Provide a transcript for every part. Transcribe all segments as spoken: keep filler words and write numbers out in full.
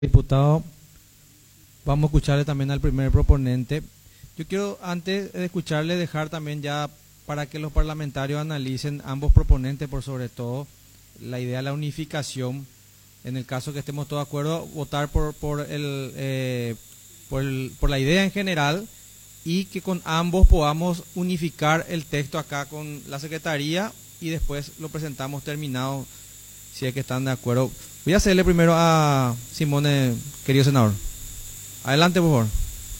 Diputado, vamos a escucharle también al primer proponente. Yo quiero, antes de escucharle, dejar también ya para que los parlamentarios analicen ambos proponentes, por sobre todo la idea de la unificación. En el caso que estemos todos de acuerdo, votar por por el, eh, por el por la idea en general, y que con ambos podamos unificar el texto acá con la Secretaría y después lo presentamos terminado, si es que están de acuerdo. Voy a hacerle primero a Simone, querido senador. Adelante, por favor.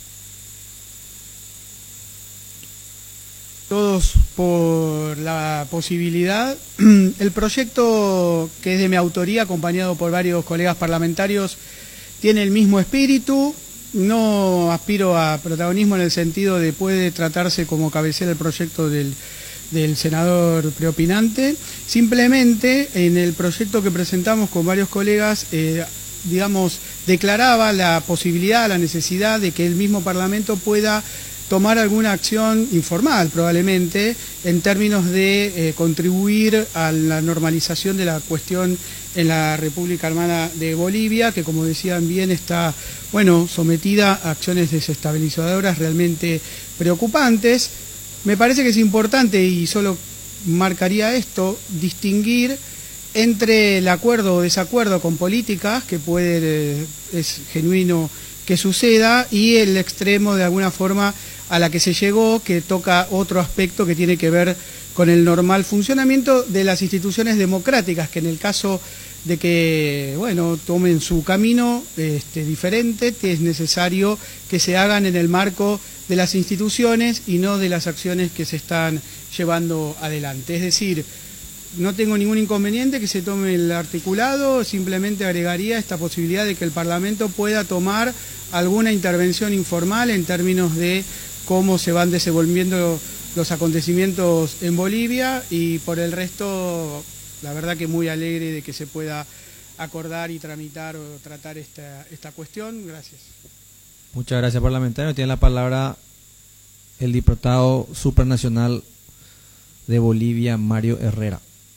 Todos por la posibilidad. El proyecto, que es de mi autoría, acompañado por varios colegas parlamentarios, tiene el mismo espíritu. No aspiro a protagonismo en el sentido de puede tratarse como cabecera el proyecto del, del senador preopinante. Simplemente en el proyecto que presentamos con varios colegas, eh, digamos, declaraba la posibilidad, la necesidad de que el mismo Parlamento pueda tomar alguna acción informal, probablemente, en términos de eh, contribuir a la normalización de la cuestión en la República Hermana de Bolivia, que, como decían bien, está, bueno, sometida a acciones desestabilizadoras realmente preocupantes. Me parece que es importante, y solo marcaría esto, distinguir entre el acuerdo o desacuerdo con políticas, que puede, es genuino que suceda, y el extremo, de alguna forma, a la que se llegó, que toca otro aspecto que tiene que ver con el normal funcionamiento de las instituciones democráticas, que en el caso de que, bueno, tomen su camino este, diferente, es necesario que se hagan en el marco de las instituciones y no de las acciones que se están llevando adelante. Es decir, no tengo ningún inconveniente que se tome el articulado, simplemente agregaría esta posibilidad de que el Parlamento pueda tomar alguna intervención informal en términos de cómo se van desenvolviendo los acontecimientos en Bolivia, y por el resto, la verdad que muy alegre de que se pueda acordar y tramitar o tratar esta, esta cuestión. Gracias. Muchas gracias, parlamentario. Tiene la palabra el diputado supranacional de Bolivia, Mario Herrera.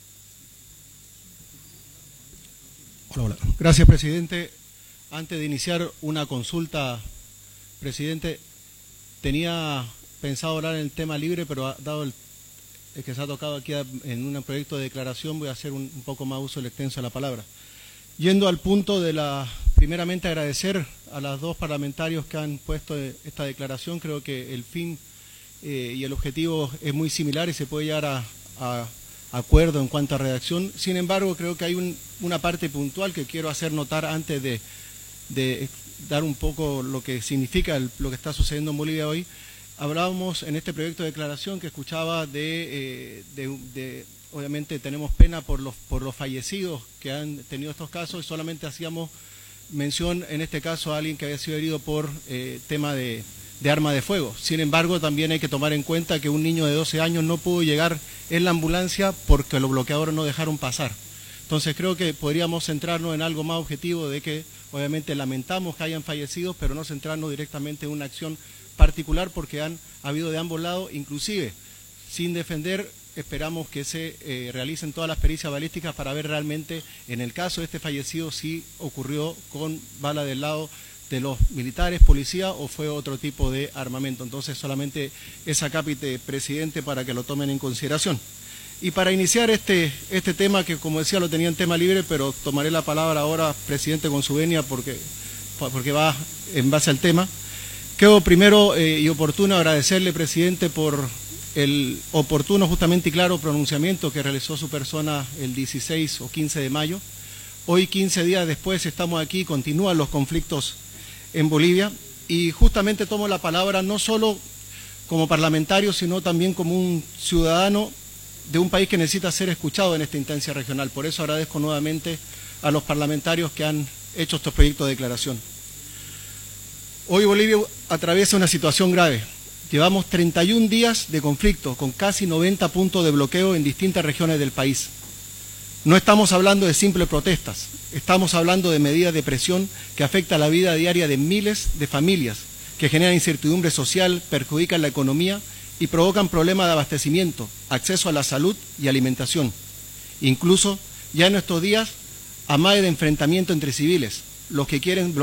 Hola, hola. Gracias, presidente. Antes de iniciar una consulta, presidente, tenía pensado hablar en el tema libre, pero ha dado el, el que se ha tocado aquí en un proyecto de declaración, voy a hacer un, un poco más uso del extenso de la palabra. Yendo al punto de la, primeramente agradecer a los dos parlamentarios que han puesto esta declaración. Creo que el fin eh, y el objetivo es muy similar y se puede llegar a, a acuerdo en cuanto a redacción. Sin embargo, creo que hay un, una parte puntual que quiero hacer notar antes de, de dar un poco lo que significa el, lo que está sucediendo en Bolivia hoy. Hablábamos en este proyecto de declaración que escuchaba de, eh, de, de obviamente tenemos pena por los, por los fallecidos que han tenido estos casos, y solamente hacíamos mención en este caso a alguien que había sido herido por eh, tema de, de arma de fuego. Sin embargo, también hay que tomar en cuenta que un niño de doce años no pudo llegar en la ambulancia porque los bloqueadores no dejaron pasar. Entonces creo que podríamos centrarnos en algo más objetivo, de que obviamente lamentamos que hayan fallecido, pero no centrarnos directamente en una acción particular, porque han habido de ambos lados, inclusive sin defender. Esperamos que se eh, realicen todas las pericias balísticas para ver realmente, en el caso de este fallecido, si ocurrió con bala del lado de los militares, policía, o fue otro tipo de armamento. Entonces solamente esa cápite, presidente, para que lo tomen en consideración. Y para iniciar este, este tema, que como decía lo tenía en tema libre, pero tomaré la palabra ahora, presidente, con su venia, porque, porque va en base al tema. Creo primero eh, y oportuno agradecerle, presidente, por el oportuno, justamente y claro pronunciamiento que realizó su persona el dieciséis o quince de mayo. Hoy, quince días después, estamos aquí, continúan los conflictos en Bolivia, y justamente tomo la palabra no solo como parlamentario, sino también como un ciudadano de un país que necesita ser escuchado en esta instancia regional. Por eso agradezco nuevamente a los parlamentarios que han hecho estos proyectos de declaración. Hoy Bolivia atraviesa una situación grave. Llevamos treinta y un días de conflicto, con casi noventa puntos de bloqueo en distintas regiones del país. No estamos hablando de simples protestas, estamos hablando de medidas de presión que afectan la vida diaria de miles de familias, que generan incertidumbre social, perjudican la economía y provocan problemas de abastecimiento, acceso a la salud y alimentación. Incluso, ya en estos días, amague de enfrentamiento entre civiles, los que quieren